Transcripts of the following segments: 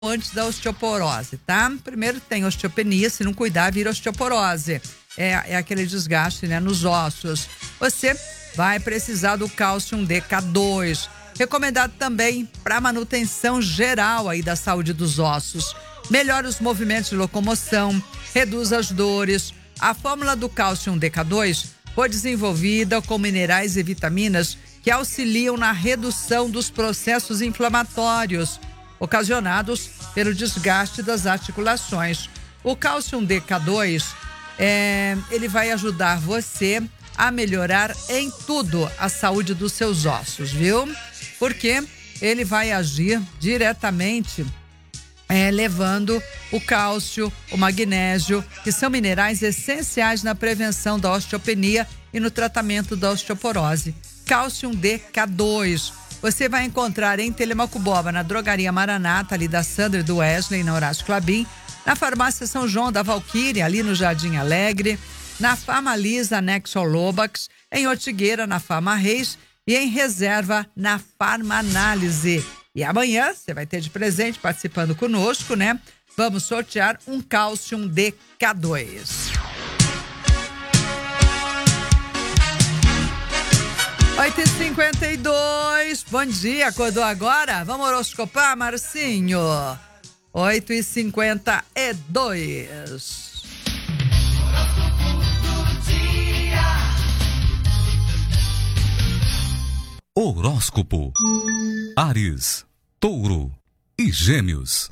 antes da osteoporose, tá? Primeiro tem osteopenia, se não cuidar, vira osteoporose. É aquele desgaste, né, nos ossos. Você vai precisar do cálcio DK2. Recomendado também para manutenção geral aí da saúde dos ossos. Melhora os movimentos de locomoção, reduz as dores. A fórmula do cálcio DK2 foi desenvolvida com minerais e vitaminas que auxiliam na redução dos processos inflamatórios ocasionados pelo desgaste das articulações. O cálcio DK2, ele vai ajudar você a melhorar em tudo a saúde dos seus ossos, viu? Porque ele vai agir diretamente levando o cálcio, o magnésio, que são minerais essenciais na prevenção da osteopenia e no tratamento da osteoporose. Cálcio DK2. Você vai encontrar em Telemacuboba, na Drogaria Maranata, ali da Sandra e do Wesley, na Horácio Clabin, na Farmácia São João da Valquíria, ali no Jardim Alegre, na Farmalisa Nexo Lobax, em Ortigueira, na Farma Reis e em Reserva, na Farma Análise. E amanhã você vai ter de presente, participando conosco, né? Vamos sortear um cálcio DK2. Oito e 52, bom dia, acordou agora? Vamos horoscopar, Marcinho? 8h52. Horóscopo. Áries, Touro e Gêmeos.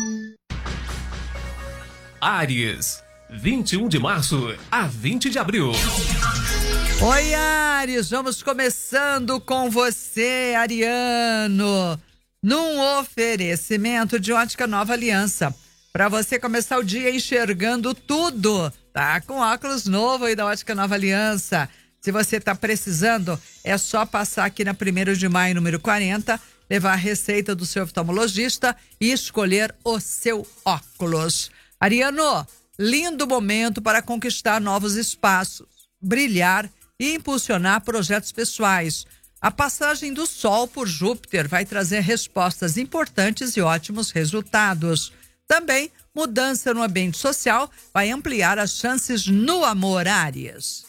Áries, 21 de março a 20 de abril. Oi, Áries, vamos começando com você, Ariano, num oferecimento de Ótica Nova Aliança, para você começar o dia enxergando tudo, tá? Com óculos novo aí da Ótica Nova Aliança. Se você tá precisando, é só passar aqui na 1º de maio, número 40, levar a receita do seu oftalmologista e escolher o seu óculos. Ariano, lindo momento para conquistar novos espaços, brilhar e impulsionar projetos pessoais. A passagem do Sol por Júpiter vai trazer respostas importantes e ótimos resultados. Também, mudança no ambiente social vai ampliar as chances no amor, Áries.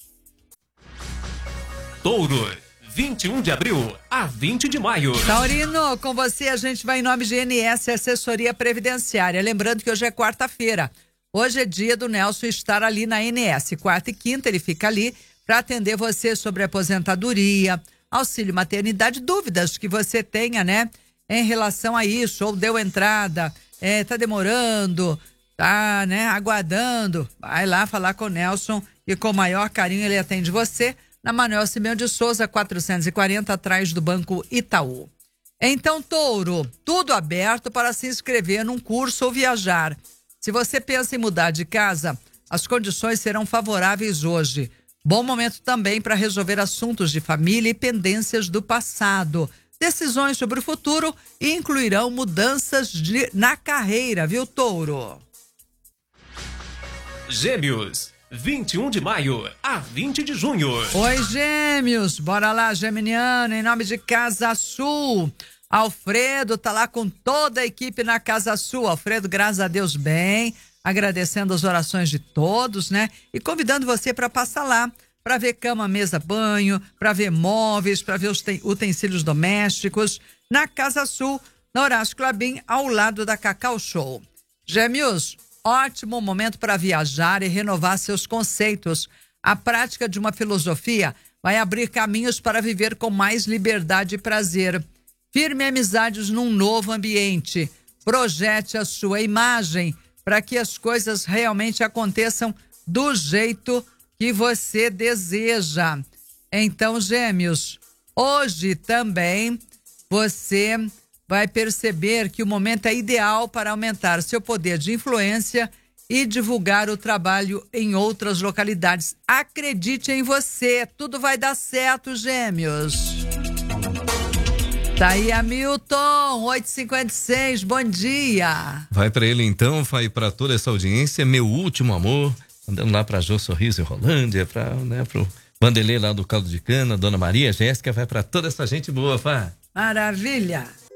Touro, 21 de abril a 20 de maio. Taurino, com você a gente vai em nome de INS Assessoria Previdenciária. Lembrando que hoje é quarta-feira. Hoje é dia do Nelson estar ali na INS. Quarta e quinta ele fica ali para atender você sobre aposentadoria, auxílio maternidade, dúvidas que você tenha, né, em relação a isso, ou deu entrada, tá demorando, tá, né, aguardando, vai lá falar com o Nelson e com o maior carinho ele atende você na Manuel Simeão de Souza, 440, atrás do Banco Itaú. Então, Touro, tudo aberto para se inscrever num curso ou viajar. Se você pensa em mudar de casa, as condições serão favoráveis hoje. Bom momento também para resolver assuntos de família e pendências do passado. Decisões sobre o futuro incluirão mudanças na carreira, viu, Touro? Gêmeos, 21 de maio a 20 de junho. Oi, Gêmeos, bora lá, geminiano, em nome de Casa Sul. Alfredo tá lá com toda a equipe na Casa Sul. Alfredo, graças a Deus, bem, agradecendo as orações de todos, né? E convidando você para passar lá, para ver cama, mesa, banho, para ver móveis, para ver os utensílios domésticos, na Casa Sul, na Horácio Clabin, ao lado da Cacau Show. Gêmeos, ótimo momento para viajar e renovar seus conceitos. A prática de uma filosofia vai abrir caminhos para viver com mais liberdade e prazer. Firme amizades num novo ambiente. Projete a sua imagem para que as coisas realmente aconteçam do jeito que você deseja. Então, Gêmeos, hoje também você vai perceber que o momento é ideal para aumentar seu poder de influência e divulgar o trabalho em outras localidades. Acredite em você, tudo vai dar certo, Gêmeos. Tá aí, Hamilton, 8h56, bom dia. Vai pra ele então, vai pra toda essa audiência, meu último amor, andando lá pra Jô Sorriso e Rolândia, pro Vanderlei lá do Caldo de Cana, Dona Maria, Jéssica, vai pra toda essa gente boa, Fá. Maravilha.